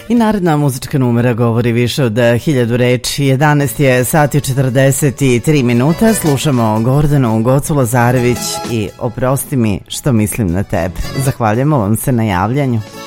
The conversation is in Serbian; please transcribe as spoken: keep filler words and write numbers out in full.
I naredna muzička numera govori više od hiljadu reči. jedanaest je sat i četrdeset tri minuta. Slušamo Gordanu Gocu Lazarević i Oprosti mi što mislim na tebe. Zahvaljujemo vam se na javljanju.